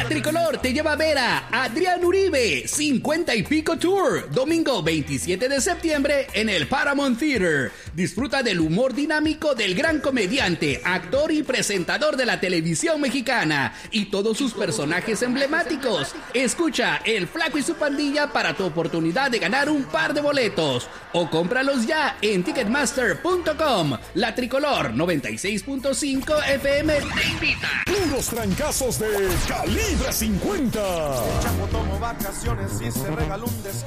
Tricolor te lleva a ver a Adrián Uribe, 50 y pico Tour, domingo 27 de septiembre en el Paramount Theater. Disfruta del humor dinámico del gran comediante, actor y presentador de la televisión mexicana y todos sus personajes emblemáticos. Escucha El Flaco y su pandilla para tu oportunidad de ganar un par de boletos o cómpralos ya en ticketmaster.com. La Tricolor 96.5 FM te invita. Los trancazos de Calibre 50. El Chapo tomó vacaciones y se regaló un descanso.